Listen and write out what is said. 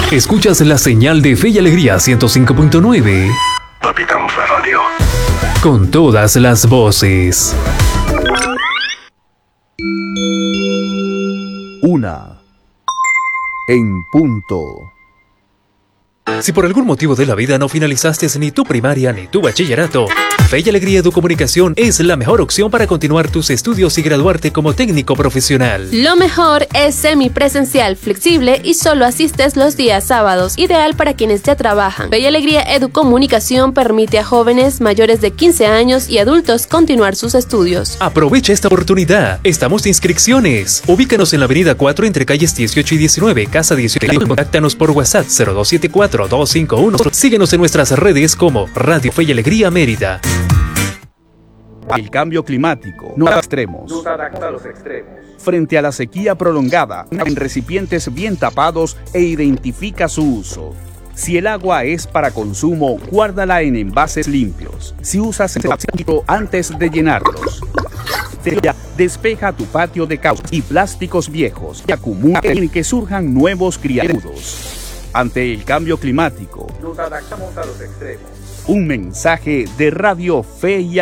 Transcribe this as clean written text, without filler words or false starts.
Escuchas la señal de Fe y Alegría 105.9. Capitán Radio. Con todas las voces. 1:00 p.m. Si por algún motivo de la vida no finalizaste ni tu primaria ni tu bachillerato, Fe y Alegría Educomunicación es la mejor opción para continuar tus estudios y graduarte como técnico profesional. Lo mejor es semipresencial, flexible y solo asistes los días sábados, ideal para quienes ya trabajan. Fe y Alegría Educomunicación permite a jóvenes mayores de 15 años y adultos continuar sus estudios. Aprovecha esta oportunidad. Estamos de inscripciones. Ubícanos en la avenida 4 entre calles 18 y 19, casa 18. Contáctanos por WhatsApp 0274-251. Síguenos en nuestras redes como Radio Fe y Alegría Mérida. El cambio climático nos adapta a los extremos. Frente a la sequía prolongada, en recipientes bien tapados e identifica su uso. Si el agua es para consumo, guárdala en envases limpios. Si usas el plástico antes de llenarlos. Despeja tu patio de cauchos y plásticos viejos y acumula en que surjan nuevos criaderos. Ante el cambio climático, nos adaptamos a los extremos. Un mensaje de Radio Fe y